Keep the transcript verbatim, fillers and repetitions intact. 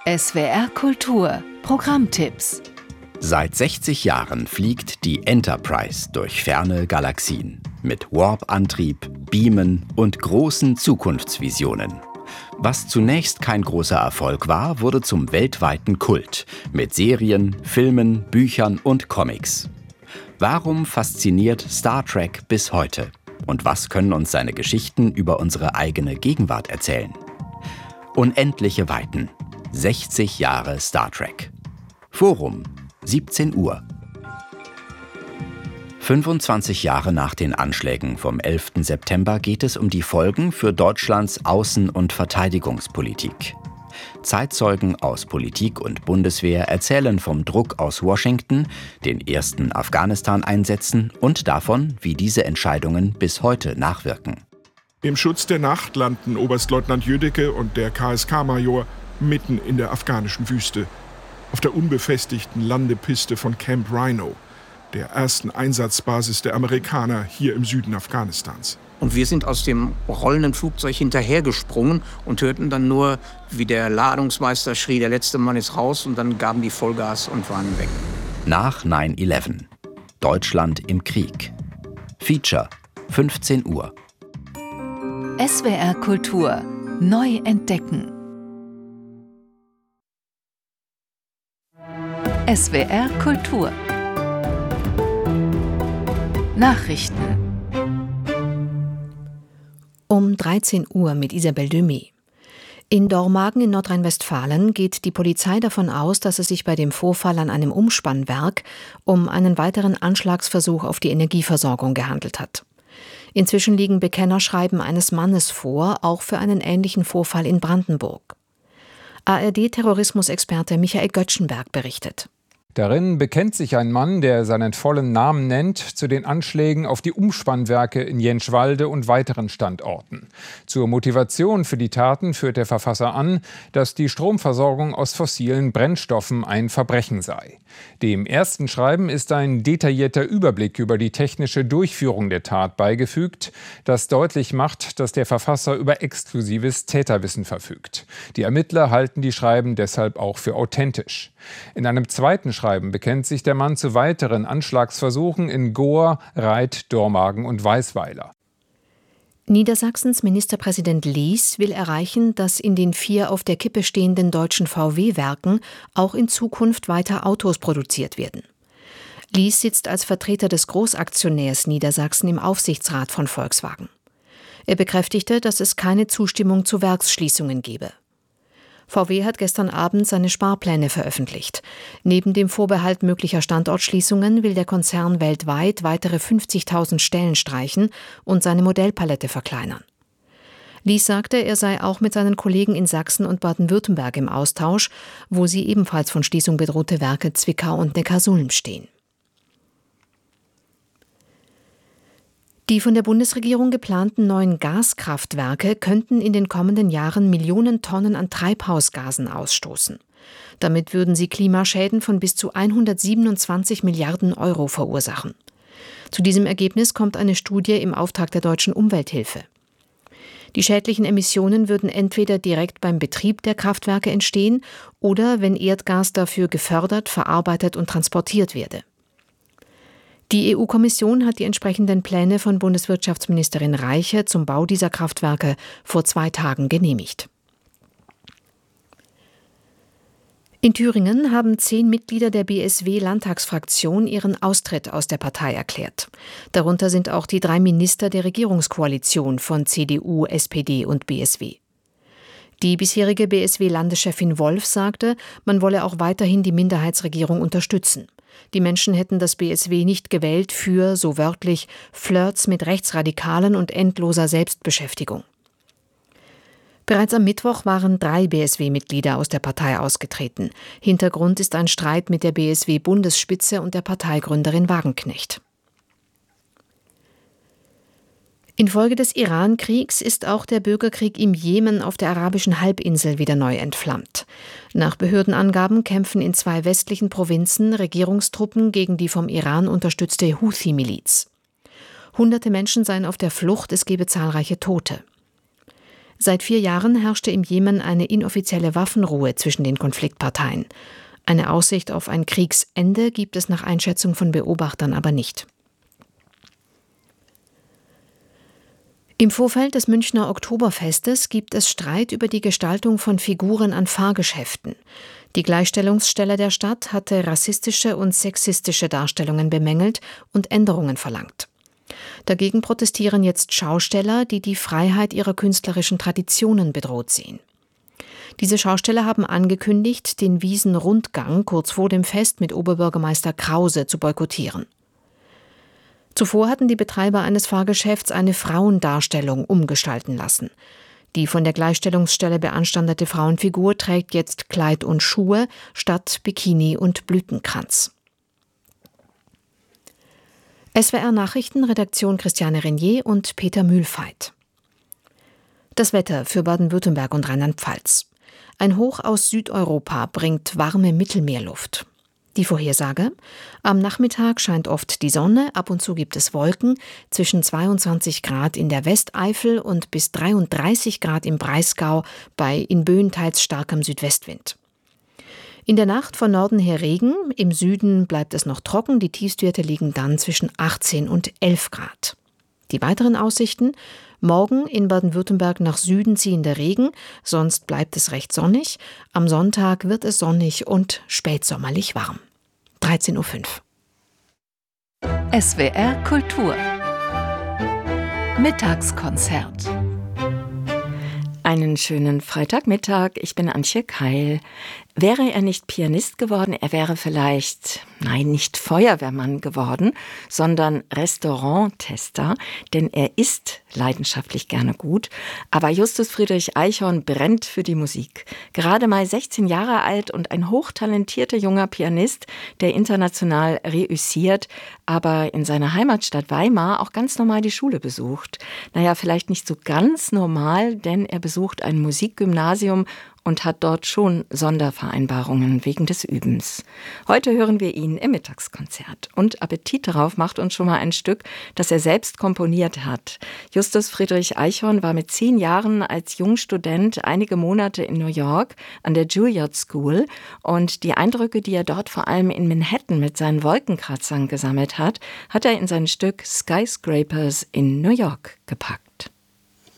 S W R Kultur Programmtipps. Seit sechzig Jahren fliegt die Enterprise durch ferne Galaxien. Mit Warp-Antrieb, Beamen und großen Zukunftsvisionen. Was zunächst kein großer Erfolg war, wurde zum weltweiten Kult. Mit Serien, Filmen, Büchern und Comics. Warum fasziniert Star Trek bis heute? Und was können uns seine Geschichten über unsere eigene Gegenwart erzählen? Unendliche Weiten. sechzig Jahre Star Trek. Forum, siebzehn Uhr. fünfundzwanzig Jahre nach den Anschlägen vom elften September geht es um die Folgen für Deutschlands Außen- und Verteidigungspolitik. Zeitzeugen aus Politik und Bundeswehr erzählen vom Druck aus Washington, den ersten Afghanistan-Einsätzen und davon, wie diese Entscheidungen bis heute nachwirken. Im Schutz der Nacht landen Oberstleutnant Jödecke und der K S K-Major mitten in der afghanischen Wüste, auf der unbefestigten Landepiste von Camp Rhino, der ersten Einsatzbasis der Amerikaner hier im Süden Afghanistans. Und wir sind aus dem rollenden Flugzeug hinterhergesprungen und hörten dann nur, wie der Ladungsmeister schrie, der letzte Mann ist raus, und dann gaben die Vollgas und waren weg. Nach neun elf. Deutschland im Krieg. Feature, fünfzehn Uhr. S W R Kultur neu entdecken. S W R Kultur Nachrichten um dreizehn Uhr mit Isabel Demey. In Dormagen in Nordrhein-Westfalen geht die Polizei davon aus, dass es sich bei dem Vorfall an einem Umspannwerk um einen weiteren Anschlagsversuch auf die Energieversorgung gehandelt hat. Inzwischen liegen Bekennerschreiben eines Mannes vor, auch für einen ähnlichen Vorfall in Brandenburg. A R D-Terrorismusexperte Michael Göttschenberg berichtet. Darin bekennt sich ein Mann, der seinen vollen Namen nennt, zu den Anschlägen auf die Umspannwerke in Jentschwalde und weiteren Standorten. Zur Motivation für die Taten führt der Verfasser an, dass die Stromversorgung aus fossilen Brennstoffen ein Verbrechen sei. Dem ersten Schreiben ist ein detaillierter Überblick über die technische Durchführung der Tat beigefügt, das deutlich macht, dass der Verfasser über exklusives Täterwissen verfügt. Die Ermittler halten die Schreiben deshalb auch für authentisch. In einem zweiten Schreiben bekennt sich der Mann zu weiteren Anschlagsversuchen in Goa, Reit, Dormagen und Weißweiler. Niedersachsens Ministerpräsident Lies will erreichen, dass in den vier auf der Kippe stehenden deutschen V W-Werken auch in Zukunft weiter Autos produziert werden. Lies sitzt als Vertreter des Großaktionärs Niedersachsen im Aufsichtsrat von Volkswagen. Er bekräftigte, dass es keine Zustimmung zu Werksschließungen gebe. V W hat gestern Abend seine Sparpläne veröffentlicht. Neben dem Vorbehalt möglicher Standortschließungen will der Konzern weltweit weitere fünfzigtausend Stellen streichen und seine Modellpalette verkleinern. Lies sagte, er sei auch mit seinen Kollegen in Sachsen und Baden-Württemberg im Austausch, wo sie ebenfalls von Schließung bedrohte Werke Zwickau und Neckarsulm stehen. Die von der Bundesregierung geplanten neuen Gaskraftwerke könnten in den kommenden Jahren Millionen Tonnen an Treibhausgasen ausstoßen. Damit würden sie Klimaschäden von bis zu hundertsiebenundzwanzig Milliarden Euro verursachen. Zu diesem Ergebnis kommt eine Studie im Auftrag der Deutschen Umwelthilfe. Die schädlichen Emissionen würden entweder direkt beim Betrieb der Kraftwerke entstehen oder wenn Erdgas dafür gefördert, verarbeitet und transportiert werde. Die E U-Kommission hat die entsprechenden Pläne von Bundeswirtschaftsministerin Reiche zum Bau dieser Kraftwerke vor zwei Tagen genehmigt. In Thüringen haben zehn Mitglieder der B S W-Landtagsfraktion ihren Austritt aus der Partei erklärt. Darunter sind auch die drei Minister der Regierungskoalition von C D U, S P D und B S W. Die bisherige B S W-Landeschefin Wolf sagte, man wolle auch weiterhin die Minderheitsregierung unterstützen. Die Menschen hätten das B S W nicht gewählt für, so wörtlich, Flirts mit Rechtsradikalen und endloser Selbstbeschäftigung. Bereits am Mittwoch waren drei B S W-Mitglieder aus der Partei ausgetreten. Hintergrund ist ein Streit mit der B S W-Bundesspitze und der Parteigründerin Wagenknecht. Infolge des Iran-Kriegs ist auch der Bürgerkrieg im Jemen auf der arabischen Halbinsel wieder neu entflammt. Nach Behördenangaben kämpfen in zwei westlichen Provinzen Regierungstruppen gegen die vom Iran unterstützte Houthi-Miliz. Hunderte Menschen seien auf der Flucht, es gebe zahlreiche Tote. Seit vier Jahren herrschte im Jemen eine inoffizielle Waffenruhe zwischen den Konfliktparteien. Eine Aussicht auf ein Kriegsende gibt es nach Einschätzung von Beobachtern aber nicht. Im Vorfeld des Münchner Oktoberfestes gibt es Streit über die Gestaltung von Figuren an Fahrgeschäften. Die Gleichstellungsstelle der Stadt hatte rassistische und sexistische Darstellungen bemängelt und Änderungen verlangt. Dagegen protestieren jetzt Schausteller, die die Freiheit ihrer künstlerischen Traditionen bedroht sehen. Diese Schausteller haben angekündigt, den Wiesenrundgang kurz vor dem Fest mit Oberbürgermeister Krause zu boykottieren. Zuvor hatten die Betreiber eines Fahrgeschäfts eine Frauendarstellung umgestalten lassen. Die von der Gleichstellungsstelle beanstandete Frauenfigur trägt jetzt Kleid und Schuhe statt Bikini und Blütenkranz. S W R Nachrichten, Redaktion Christiane Renier und Peter Mühlfeit. Das Wetter für Baden-Württemberg und Rheinland-Pfalz. Ein Hoch aus Südeuropa bringt warme Mittelmeerluft. Die Vorhersage: Am Nachmittag scheint oft die Sonne, ab und zu gibt es Wolken, zwischen zweiundzwanzig Grad in der Westeifel und bis dreiunddreißig Grad im Breisgau bei in Böen teils starkem Südwestwind. In der Nacht von Norden her Regen, im Süden bleibt es noch trocken, die Tiefstwerte liegen dann zwischen achtzehn und elf Grad. Die weiteren Aussichten: Morgen in Baden-Württemberg nach Süden ziehender Regen, sonst bleibt es recht sonnig. Am Sonntag wird es sonnig und spätsommerlich warm. dreizehn Uhr fünf. S W R Kultur Mittagskonzert. Einen schönen Freitagmittag, ich bin Antje Keil. Wäre er nicht Pianist geworden, er wäre vielleicht, nein, nicht Feuerwehrmann geworden, sondern Restauranttester, denn er isst leidenschaftlich gerne gut. Aber Justus Friedrich Eichhorn brennt für die Musik. Gerade mal sechzehn Jahre alt und ein hochtalentierter junger Pianist, der international reüssiert, aber in seiner Heimatstadt Weimar auch ganz normal die Schule besucht. Naja, vielleicht nicht so ganz normal, denn er besucht ein Musikgymnasium und hat dort schon Sondervereinbarungen wegen des Übens. Heute hören wir ihn im Mittagskonzert. Und Appetit darauf macht uns schon mal ein Stück, das er selbst komponiert hat. Justus Friedrich Eichhorn war mit zehn Jahren als Jungstudent einige Monate in New York an der Juilliard School. Und die Eindrücke, die er dort vor allem in Manhattan mit seinen Wolkenkratzern gesammelt hat, hat er in sein Stück Skyscrapers in New York gepackt.